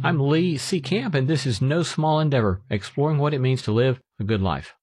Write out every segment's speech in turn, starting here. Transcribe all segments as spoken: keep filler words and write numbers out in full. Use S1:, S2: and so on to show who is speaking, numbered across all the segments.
S1: I'm Lee C. Camp, and this is No Small Endeavor, exploring what it means to live a good life.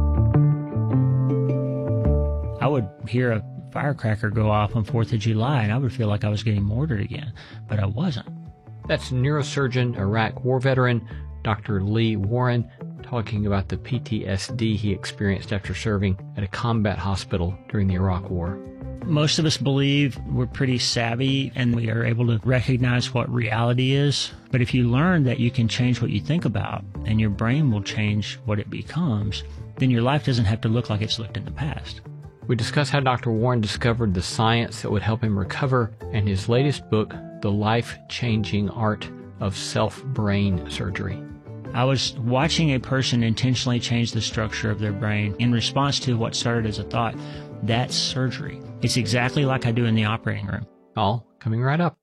S2: I would hear a firecracker go off on fourth of July, and I would feel like I was getting mortared again, but I wasn't.
S1: That's neurosurgeon, Iraq war veteran, Doctor Lee Warren, talking about the P T S D he experienced after serving at a combat hospital during the Iraq War.
S2: Most of us believe we're pretty savvy and we are able to recognize what reality is. But if you learn that you can change what you think about and your brain will change what it becomes, then your life doesn't have to look like it's looked in the past.
S1: We discuss how Doctor Warren discovered the science that would help him recover and his latest book, The Life-Changing Art of Self-Brain Surgery.
S2: I was watching a person intentionally change the structure of their brain in response to what started as a thought. That's surgery. It's exactly like I do in the operating room.
S1: All coming right up.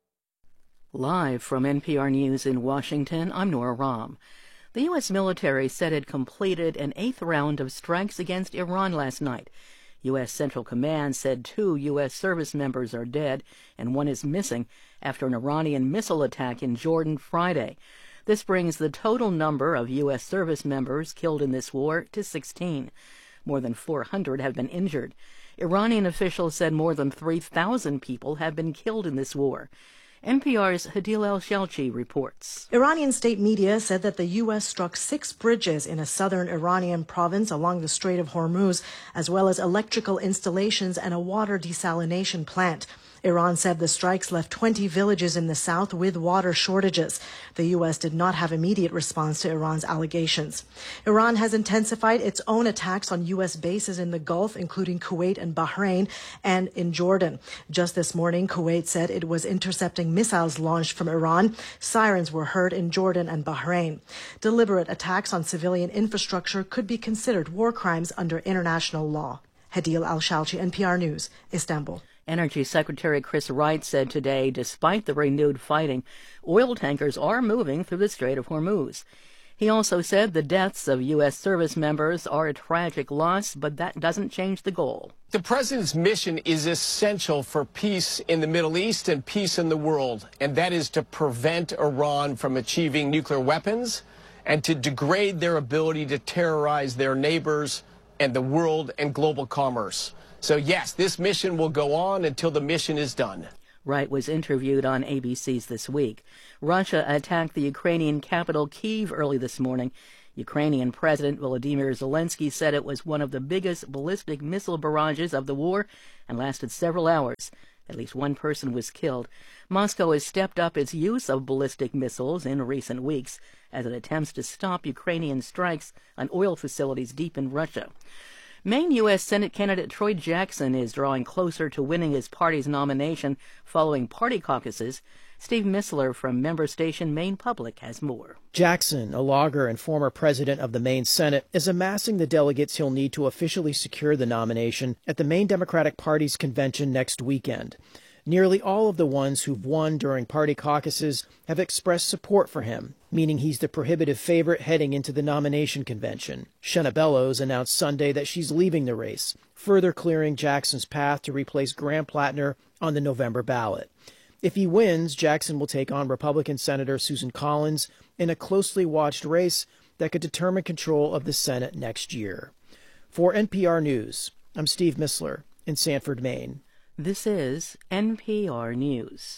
S3: Live from N P R News in Washington, I'm Nora Rahm. The U S military said it completed an eighth round of strikes against Iran last night. U S Central Command said two U S service members are dead and one is missing after an Iranian missile attack in Jordan Friday. This brings the total number of U S service members killed in this war to sixteen. More than four hundred have been injured. Iranian officials said more than three thousand people have been killed in this war. N P R's Hadil El-Shalchi reports.
S4: Iranian state media said that the U S struck six bridges in a southern Iranian province along the Strait of Hormuz, as well as electrical installations and a water desalination plant. Iran said the strikes left twenty villages in the south with water shortages. The U S did not have immediate response to Iran's allegations. Iran has intensified its own attacks on U S bases in the Gulf, including Kuwait and Bahrain, and in Jordan. Just this morning, Kuwait said it was intercepting missiles launched from Iran. Sirens were heard in Jordan and Bahrain. Deliberate attacks on civilian infrastructure could be considered war crimes under international law. Hadil Al-Shalchi, N P R News, Istanbul.
S3: Energy Secretary Chris Wright said today, despite the renewed fighting, oil tankers are moving through the Strait of Hormuz. He also said the deaths of U S service members are a tragic loss, but that doesn't change the goal.
S5: The president's mission is essential for peace in the Middle East and peace in the world, and that is to prevent Iran from achieving nuclear weapons and to degrade their ability to terrorize their neighbors and the world and global commerce. So, yes, this mission will go on until the mission is done.
S3: Wright was interviewed on A B C's This Week. Russia attacked the Ukrainian capital Kyiv early this morning. Ukrainian President Volodymyr Zelensky said it was one of the biggest ballistic missile barrages of the war and lasted several hours. At least one person was killed. Moscow has stepped up its use of ballistic missiles in recent weeks as it attempts to stop Ukrainian strikes on oil facilities deep in Russia. Maine U S Senate candidate Troy Jackson is drawing closer to winning his party's nomination following party caucuses. Steve Missler from member station Maine Public has more.
S6: Jackson, a logger and former president of the Maine Senate, is amassing the delegates he'll need to officially secure the nomination at the Maine Democratic Party's convention next weekend. Nearly all of the ones who've won during party caucuses have expressed support for him, meaning he's the prohibitive favorite heading into the nomination convention. Shenna Bellows announced Sunday that she's leaving the race, further clearing Jackson's path to replace Graham Plattner on the November ballot. If he wins, Jackson will take on Republican Senator Susan Collins in a closely watched race that could determine control of the Senate next year. For N P R News, I'm Steve Missler in Sanford, Maine.
S3: This is N P R News.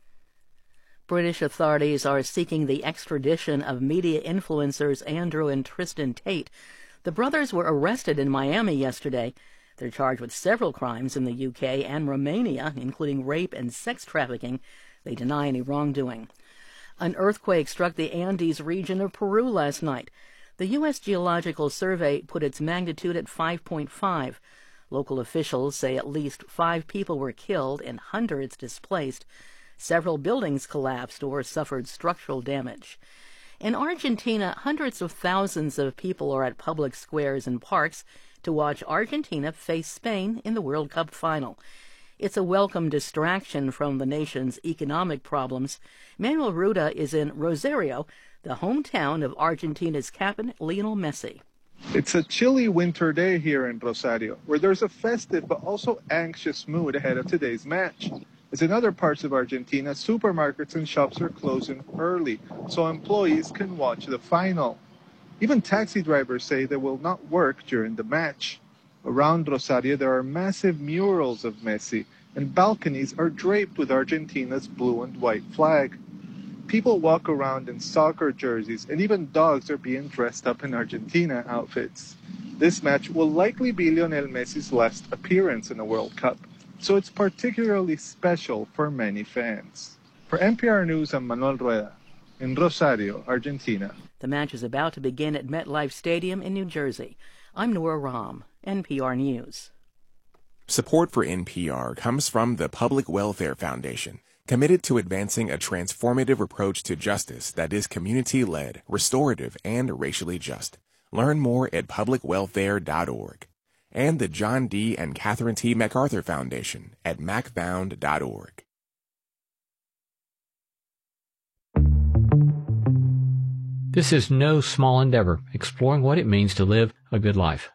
S3: British authorities are seeking the extradition of media influencers Andrew and Tristan Tate. The brothers were arrested in Miami yesterday. They're charged with several crimes in the U K and Romania, including rape and sex trafficking. They deny any wrongdoing. An earthquake struck the Andes region of Peru last night. The U S Geological Survey put its magnitude at five point five. Local officials say at least five people were killed and hundreds displaced. Several buildings collapsed or suffered structural damage. In Argentina, hundreds of thousands of people are at public squares and parks to watch Argentina face Spain in the World Cup final. It's a welcome distraction from the nation's economic problems. Manuel Ruda is in Rosario, the hometown of Argentina's captain Lionel Messi.
S7: It's a chilly winter day here in Rosario, where there's a festive but also anxious mood ahead of today's match. As in other parts of Argentina, supermarkets and shops are closing early so employees can watch the final. Even taxi drivers say they will not work during the match. Around Rosario, there are massive murals of Messi, and balconies are draped with Argentina's blue and white flag. People walk around in soccer jerseys, and even dogs are being dressed up in Argentina outfits. This match will likely be Lionel Messi's last appearance in a World Cup, so it's particularly special for many fans. For N P R News, I'm Manuel Rueda, in Rosario, Argentina.
S3: The match is about to begin at MetLife Stadium in New Jersey. I'm Nora Rahm, N P R News.
S8: Support for N P R comes from the Public Welfare Foundation, committed to advancing a transformative approach to justice that is community-led, restorative, and racially just. Learn more at public welfare dot org. And the John D. and Catherine T. MacArthur Foundation at mac found dot org.
S1: This is no small endeavor, exploring what it means to live a good life.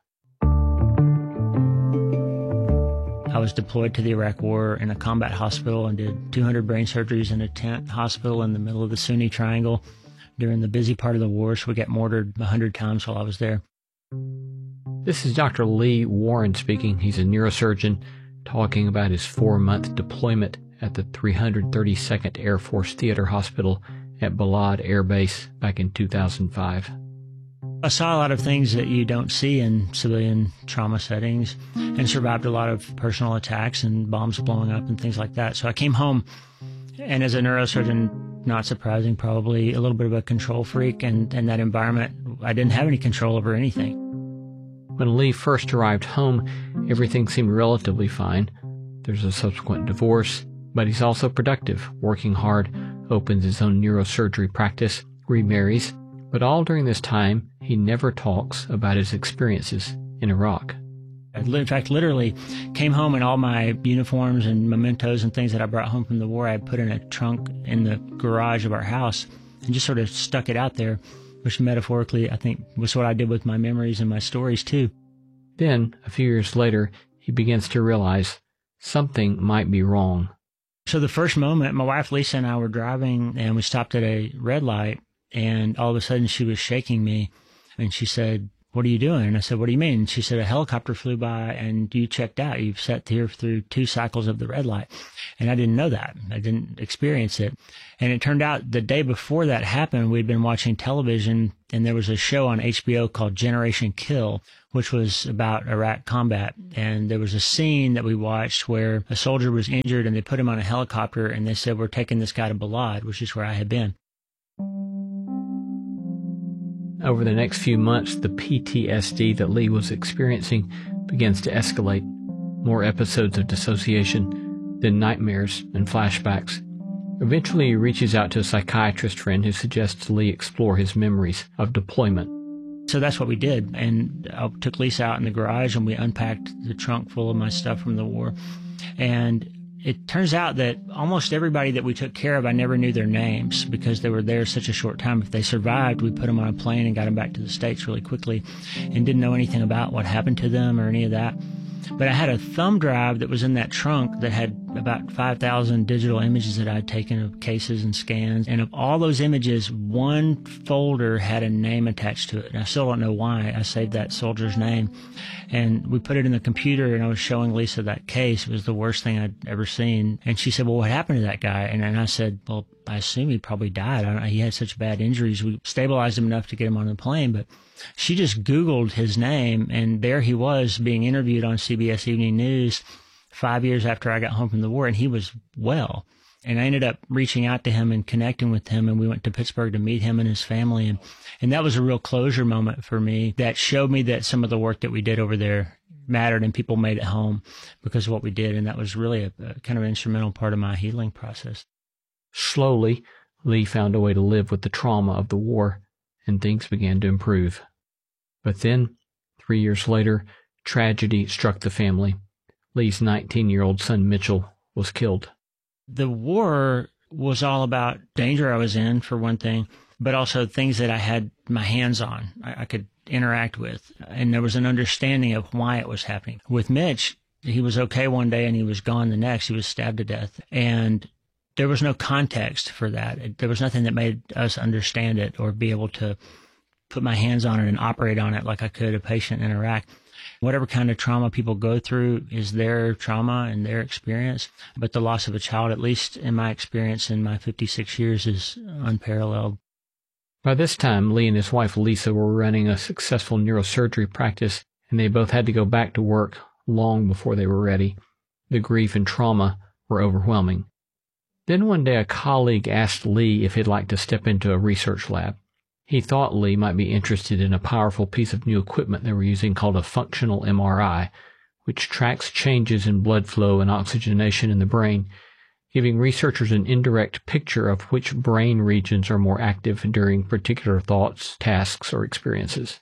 S2: I was deployed to the Iraq War in a combat hospital and did two hundred brain surgeries in a tent hospital in the middle of the Sunni Triangle during the busy part of the war, so we got mortared one hundred times while I was there.
S1: This is Doctor Lee Warren speaking. He's a neurosurgeon talking about his four-month deployment at the three hundred thirty-second Air Force Theater Hospital at Balad Air Base back in two thousand five.
S2: I saw a lot of things that you don't see in civilian trauma settings and survived a lot of personal attacks and bombs blowing up and things like that. So I came home, and as a neurosurgeon, not surprising, probably a little bit of a control freak, and in that environment, I didn't have any control over anything.
S1: When Lee first arrived home, everything seemed relatively fine. There's a subsequent divorce, but he's also productive, working hard, opens his own neurosurgery practice, remarries, but all during this time, he never talks about his experiences in Iraq.
S2: I, in fact, literally came home and all my uniforms and mementos and things that I brought home from the war, I put in a trunk in the garage of our house and just sort of stuck it out there, which metaphorically, I think, was what I did with my memories and my stories, too.
S1: Then, a few years later, he begins to realize something might be wrong.
S2: So the first moment, my wife Lisa and I were driving, and we stopped at a red light, and all of a sudden she was shaking me, and she said, "What are you doing?" And I said, "What do you mean?" And she said, "A helicopter flew by, and you checked out. You've sat here through two cycles of the red light." And I didn't know that. I didn't experience it. And it turned out the day before that happened, we'd been watching television, and there was a show on H B O called Generation Kill, which was about Iraq combat. And there was a scene that we watched where a soldier was injured, and they put him on a helicopter, and they said, "We're taking this guy to Balad," which is where I had been.
S1: Over the next few months, the P T S D that Lee was experiencing begins to escalate. More episodes of dissociation, then nightmares and flashbacks. Eventually, he reaches out to a psychiatrist friend who suggests Lee explore his memories of deployment.
S2: So that's what we did. And I took Lisa out in the garage, and we unpacked the trunk full of my stuff from the war. And it turns out that almost everybody that we took care of, I never knew their names because they were there such a short time. If they survived, we put them on a plane and got them back to the States really quickly and didn't know anything about what happened to them or any of that. But I had a thumb drive that was in that trunk that had about five thousand digital images that I'd taken of cases and scans. And of all those images, one folder had a name attached to it. And I still don't know why I saved that soldier's name. And we put it in the computer, and I was showing Lisa that case. It was the worst thing I'd ever seen. And she said, "Well, what happened to that guy?" And, and I said, "Well, I assume he probably died. I don't know. He had such bad injuries. We stabilized him enough to get him on the plane." But she just Googled his name, and there he was being interviewed on C B S Evening News five years after I got home from the war, and he was well. And I ended up reaching out to him and connecting with him, and we went to Pittsburgh to meet him and his family. And, and that was a real closure moment for me that showed me that some of the work that we did over there mattered and people made it home because of what we did. And that was really a, a kind of instrumental part of my healing process.
S1: Slowly, Lee found a way to live with the trauma of the war, and things began to improve. But then, three years later, tragedy struck the family. Lee's nineteen-year-old son Mitchell was killed.
S2: The war was all about danger I was in, for one thing, but also things that I had my hands on, I, I could interact with. And there was an understanding of why it was happening. With Mitch, He was okay one day and he was gone the next. He was stabbed to death. And there was no context for that. There was nothing that made us understand it or be able to put my hands on it and operate on it like I could a patient in Iraq. Whatever kind of trauma people go through is their trauma and their experience. But the loss of a child, at least in my experience in my fifty-six years, is unparalleled.
S1: By this time, Lee and his wife Lisa were running a successful neurosurgery practice, and they both had to go back to work long before they were ready. The grief and trauma were overwhelming. Then one day a colleague asked Lee if he'd like to step into a research lab. He thought Lee might be interested in a powerful piece of new equipment they were using called a functional M R I, which tracks changes in blood flow and oxygenation in the brain, giving researchers an indirect picture of which brain regions are more active during particular thoughts, tasks, or experiences.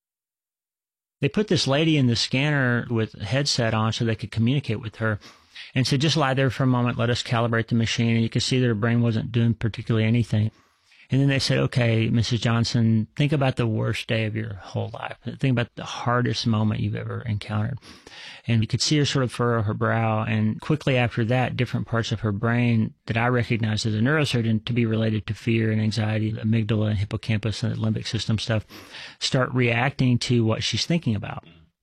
S2: They put this lady in the scanner with a headset on so they could communicate with her, and said, just lie there for a moment, let us calibrate the machine. And you could see that her brain wasn't doing particularly anything. And then they said, okay, Missus Johnson, think about the worst day of your whole life. Think about the hardest moment you've ever encountered. And you could see her sort of furrow her brow. And quickly after that, different parts of her brain that I recognized as a neurosurgeon to be related to fear and anxiety, the amygdala and hippocampus and the limbic system stuff, start reacting to what she's thinking about.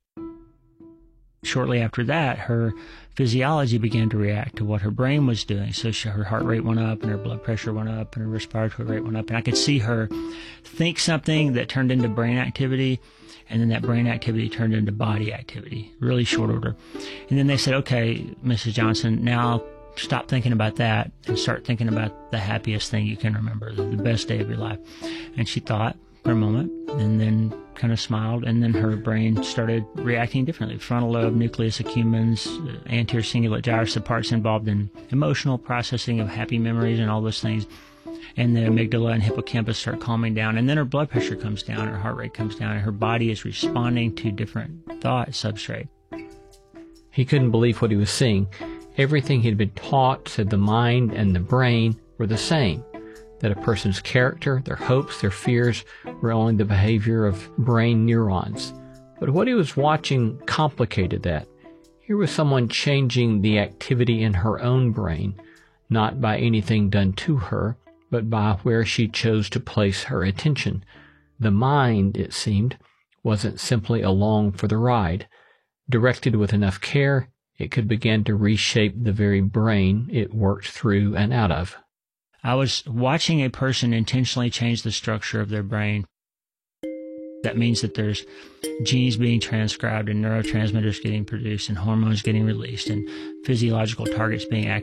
S2: Shortly after that, her physiology began to react to what her brain was doing. So she, her heart rate went up and her blood pressure went up and her respiratory rate went up. And I could see her think something that turned into brain activity, and then that brain activity turned into body activity, really short order. And then they said, okay, Missus Johnson, now stop thinking about that and start thinking about the happiest thing you can remember, the best day of your life. And she thought for a moment and then kind of smiled, and then her brain started reacting differently. Frontal lobe, nucleus accumbens, anterior cingulate gyrus, the parts involved in emotional processing of happy memories and all those things. And the amygdala and hippocampus start calming down, and then her blood pressure comes down, her heart rate comes down, and her body is responding to different thought substrate.
S1: He couldn't believe what he was seeing. Everything he'd been taught said the mind and the brain were the same, that a person's character, their hopes, their fears were only the behavior of brain neurons. But what he was watching complicated that. Here was someone changing the activity in her own brain, not by anything done to her, but by where she chose to place her attention. The mind, it seemed, wasn't simply along for the ride. Directed with enough care, it could begin to reshape the very brain it worked through and out of.
S2: I was watching a person intentionally change the structure of their brain. That means that there's genes being transcribed and neurotransmitters getting produced and hormones getting released and physiological targets being activated.